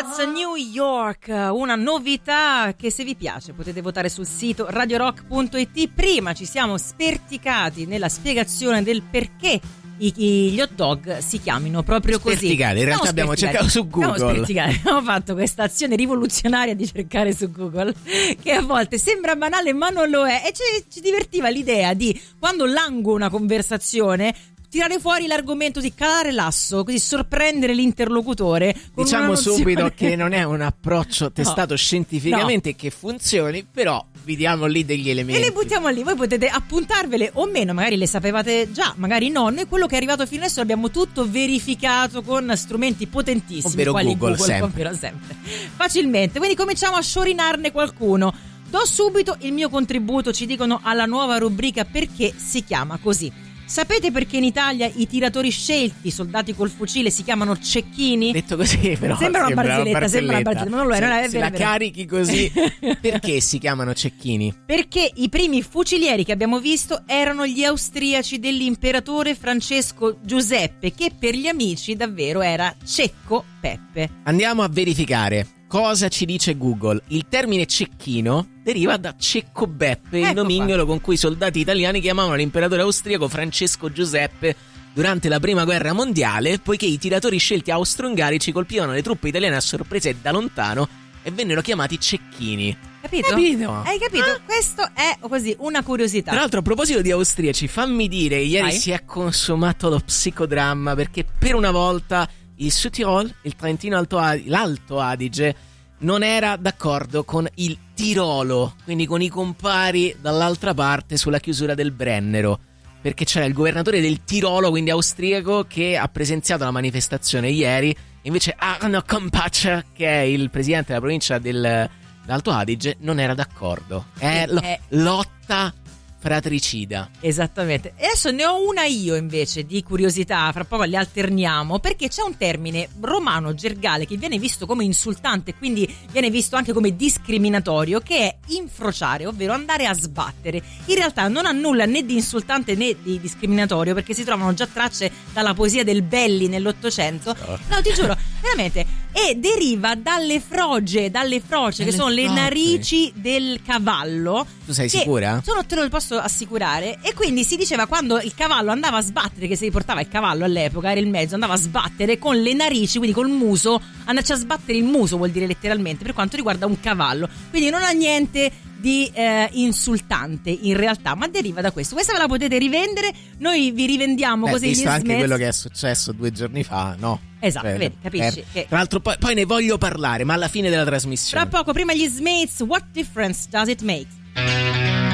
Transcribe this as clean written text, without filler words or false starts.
That's New York, una novità che se vi piace potete votare sul sito radiorock.it. Prima ci siamo sperticati nella spiegazione del perché gli hot dog si chiamino proprio così. Sperticati, in realtà abbiamo cercato su Google. Abbiamo fatto questa azione rivoluzionaria di cercare su Google, che a volte sembra banale ma non lo è, e ci divertiva l'idea di, quando lango una conversazione, tirare fuori l'argomento, di calare l'asso, così sorprendere l'interlocutore con diciamo una nozione... subito che non è un approccio testato scientificamente che funzioni, però vi diamo lì degli elementi e le buttiamo lì, voi potete appuntarvele o meno, magari le sapevate già, magari no. Noi quello che è arrivato fino adesso l'abbiamo tutto verificato con strumenti potentissimi, ovvero quali Google sempre facilmente, quindi cominciamo a sciorinarne qualcuno. Do subito il mio contributo, ci dicono, alla nuova rubrica perché si chiama così. Sapete perché in Italia i tiratori scelti, soldati col fucile, si chiamano cecchini? Detto così, però sembra una barzelletta, ma non lo è, non è se vero, la carichi così. Perché si chiamano cecchini? Perché i primi fucilieri che abbiamo visto erano gli austriaci dell'imperatore Francesco Giuseppe, che per gli amici davvero era Cecco Peppe. Andiamo a verificare cosa ci dice Google. Il termine cecchino deriva da Cecco Beppe, il nomignolo con cui i soldati italiani chiamavano l'imperatore austriaco Francesco Giuseppe durante la prima guerra mondiale, poiché i tiratori scelti austro-ungarici colpivano le truppe italiane a sorpresa e da lontano e vennero chiamati cecchini. Capito? Hai capito? Questo è così una curiosità. Tra l'altro, a proposito di austriaci, fammi dire, ieri si è consumato lo psicodramma, perché per una volta il Südtirol, il Trentino l'Alto Adige, non era d'accordo con il Tirolo, quindi con i compari dall'altra parte sulla chiusura del Brennero, perché c'era il governatore del Tirolo, quindi austriaco, che ha presenziato la manifestazione ieri. Invece Arno Kompatscher, che è il presidente della provincia dell'Alto Adige, non era d'accordo. È lotta fratricida. Esattamente. E adesso ne ho una io invece di curiosità, fra poco le alterniamo, perché c'è un termine romano gergale che viene visto come insultante, quindi viene visto anche come discriminatorio, che è infrociare, ovvero andare a sbattere. In realtà non ha nulla né di insultante né di discriminatorio, perché si trovano già tracce dalla poesia del Belli nell'Ottocento. No, ti giuro, veramente. E deriva dalle froce, che sono le narici del cavallo. Tu sei sicura? Te lo posso assicurare. E quindi si diceva, quando il cavallo andava a sbattere, che si portava il cavallo all'epoca, era il mezzo, andava a sbattere con le narici, quindi col muso, andarci a sbattere il muso vuol dire letteralmente, per quanto riguarda un cavallo. Quindi non ha niente di insultante in realtà, ma deriva da questo. Questa ve la potete rivendere, noi vi rivendiamo così. Visto anche quello che è successo 2 giorni fa, no? Esatto, vedi, capisci? Che... Tra l'altro poi ne voglio parlare, ma alla fine della trasmissione. Tra poco, prima gli Smiths, What Difference Does It Make?